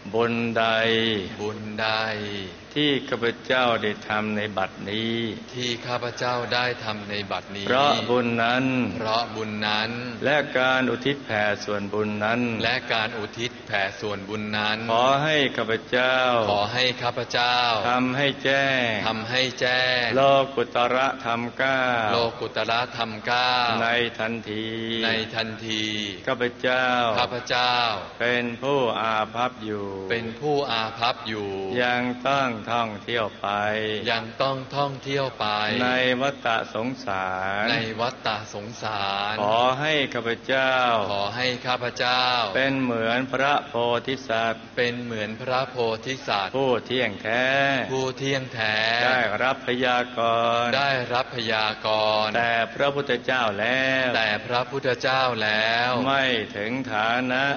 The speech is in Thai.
บุญใดบุญใดที่ข้าพเจ้าได้ทำในบัดนี้ที่ข้าพเจ้าได้ทำในบัดนี้เพราะบุญนั้นเพราะบุญนั้นและการอุทิศแผ่ส่วนบุญนั้นและการอุทิศแผ่ส่วนบุญนั้นขอให้ข้าพเจ้าขอให้ข้าพเจ้าทำให้แจ้งโลกุตระธรรม9 โลกุตระธรรม9 ในทันทีข้าพเจ้าเป็นผู้อาภัพอยู่ยังต้องท่องเที่ยวไปในวัฏสงสารขอให้ข้าพเจ้าเป็นเหมือนพระโพธิสัตว์ผู้เที่ยงแท้ได้รับพยากรณ์แต่พระพุทธเจ้าแล้วไม่ถึงฐานะ